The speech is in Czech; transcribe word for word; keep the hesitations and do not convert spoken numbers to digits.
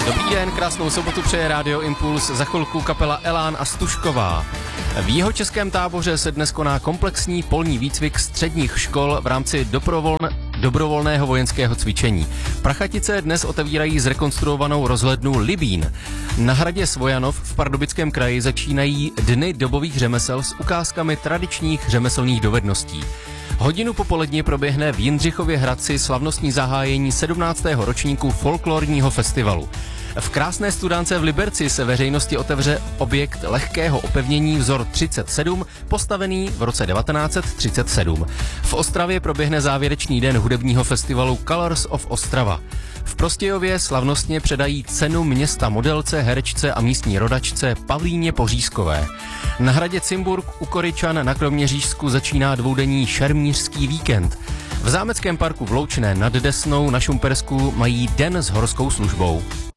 Dobrý den, krásnou sobotu přeje Radio Impuls, za chvilku kapela Elán a Stužková. V jihočeském táboře se dnes koná komplexní polní výcvik středních škol v rámci doprovolne, dobrovolného vojenského cvičení. Prachatice dnes otevírají zrekonstruovanou rozhlednu Libín. Na hradě Svojanov v Pardubickém kraji začínají dny dobových řemesel s ukázkami tradičních řemeslných dovedností. Hodinu popoledně proběhne v Jindřichově Hradci slavnostní zahájení sedmnáctého ročníku folklorního festivalu. V krásné studánce v Liberci se veřejnosti otevře objekt lehkého opevnění vzor třicet sedm, postavený v roce devatenáct set třicet sedm. V Ostravě proběhne závěrečný den hudebního festivalu Colors of Ostrava. V Prostějově slavnostně předají cenu města modelce, herečce a místní rodačce Pavlíně Pořízkové. Na hradě Cimburg u Koryčan na Kroměřížsku začíná dvoudenní šermířský víkend. V zámeckém parku v Loučné nad Desnou na Šumpersku mají den s horskou službou.